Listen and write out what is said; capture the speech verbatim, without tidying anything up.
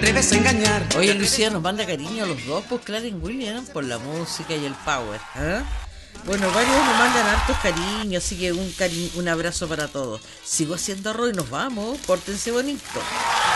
atreves a engañar. Oye, Lucía nos manda cariño a los dos, pues Clarence Williams, por la música y el power. ¿Eh? Bueno, varios nos mandan hartos cariños, así que un cari un abrazo para todos. Sigo haciendo arroz y nos vamos, pórtense bonito.